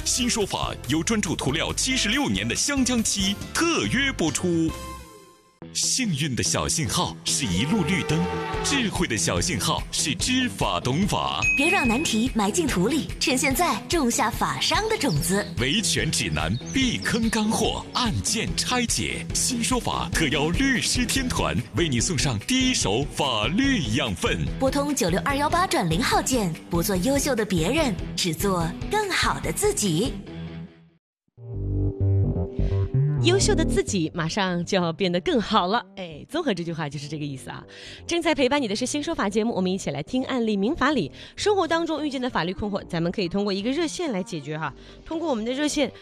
新说法由专注涂料76年的湘江漆特约播出。幸运的小信号是一路绿灯，智慧的小信号是知法懂法。 别让难题埋进土里，趁现在种下法商的种子。 维权指南，避坑干货，案件拆解。新说法特邀律师天团为你送上第一手法律养分。 拨通96218+0号键，不做优秀的别人，只做更好的自己。 优秀的自己马上就要变得更好了，综合这句话就是这个意思啊。正在陪伴你的是新说法节目，我们一起来听案例民法里生活当中遇见的法律困惑，咱们可以通过一个热线来解决哈。通过我们的热线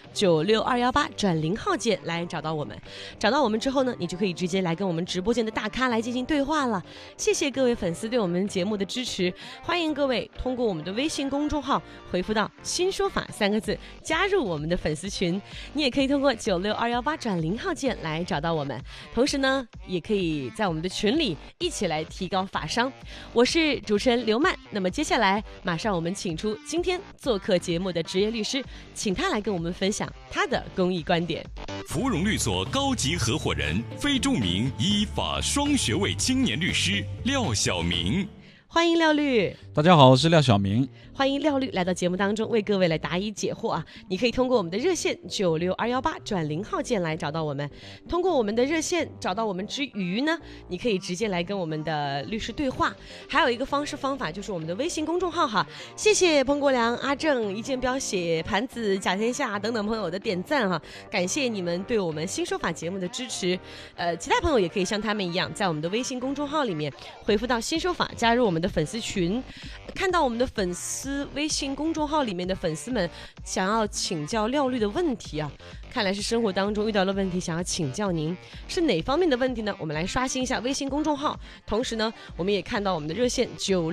96218+0号键来找到我们，找到我们之后呢，你就可以直接来跟我们直播间的大咖来进行对话了。谢谢各位粉丝对我们节目的支持，欢迎各位通过我们的微信公众号回复到新说法3个字，加入我们的粉丝群。你也可以通过96218+0号键来找到我们，同时呢，也可以在我们的群里一起来提高法商。我是主持人刘曼，那么接下来马上我们请出今天做客节目的职业律师，请他来跟我们分享他的公益观点。 芙蓉律所高级合伙人、非著名依法双学位青年律师廖晓明。 欢迎廖律。 大家好，我是廖晓明。 欢迎廖律来到节目当中，为各位来答疑解惑啊！你可以通过我们的热线96218+0号键来找到我们。通过我们的热线找到我们之余呢，你可以直接来跟我们的律师对话。还有一个方法就是我们的微信公众号哈。谢谢彭国良、阿正、一剑标写、盘子、贾天下等等朋友的点赞哈，感谢你们对我们新说法节目的支持。其他朋友也可以像他们一样，在我们的微信公众号里面回复到新说法，加入我们的粉丝群。看到我们的粉丝微信公众号里面的粉丝们想要请教廖律的问题啊，看来是生活当中遇到了问题，想要请教您是哪方面的问题呢？我们来刷新一下微信公众号，同时呢，我们也看到我们的热线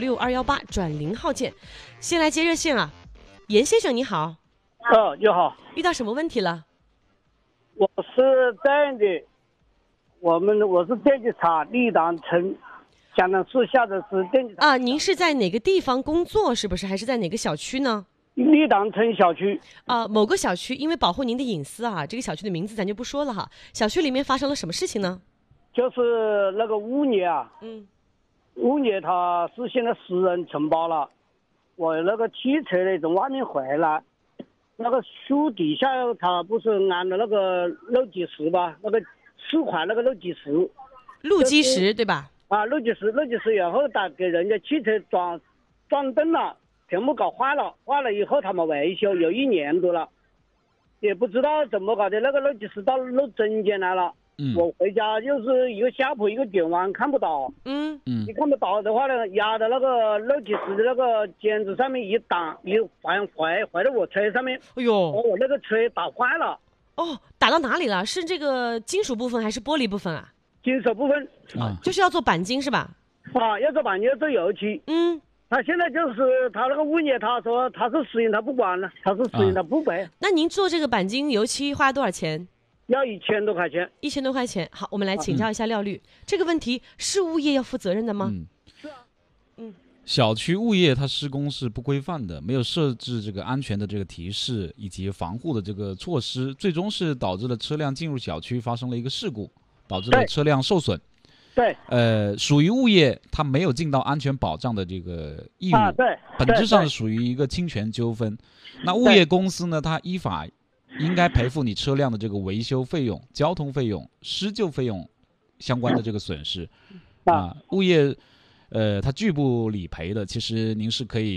96218+0号键。先来接热线啊，严先生你好。 你好。 遇到什么问题了？ 我是这样的，我是电机厂立党城江南市下的是电机厂啊。您是在哪个地方工作是不是？还是在哪个小区呢？ 立党城小区啊，某个小区，因为保护您的隐私啊，这个小区的名字咱就不说了哈。小区里面发生了什么事情呢？ 就是那个物业啊，物业它是现在私人承包了，我那个汽车呢从外面回来，那个树底下它不是安了那个路基石吧，那个4块那个路基石， 路基石对吧？ 啊，路基石，然后他给人家汽车装灯了，全部搞坏了以后他们维修有1年多了，也不知道怎么搞的，那个路基石到路中间来了。我回家又是一个下坡一个转弯看不到，你看不到的话呢，压的那个路基石的那个尖子上面一挡，一回到我车上面， 哎呦， 把我那个车打坏了。 哦，打到哪里了？是这个金属部分还是玻璃部分啊？ 金属部分就是要做钣金是吧？ 啊，要做钣金，要做油漆。他现在就是他那个物业，他说他是私营，他不管了，他是私营，他不赔。 那您做这个钣金油漆花多少钱？ 要1000多块钱。 1000多块钱。好，我们来请教一下廖律，这个问题是物业要负责任的吗？ 是啊。 小区物业它施工是不规范的，没有设置这个安全的这个提示以及防护的这个措施，最终是导致了车辆进入小区发生了一个事故，导致了车辆受损。 对， 属于物业，它没有尽到安全保障的这个义务， 对， 本质上是属于一个侵权纠纷。那物业公司呢，它依法应该赔付你车辆的这个维修费用、交通费用、施救费用相关的这个损失。物业，它拒不理赔的，其实您是可以